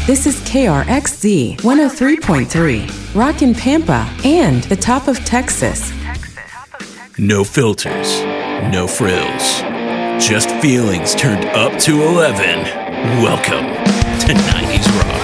This is KRXZ 103.3, Rockin' Pampa, and the top of Texas. No filters, no frills, just feelings turned up to 11. Welcome to 90s Rock.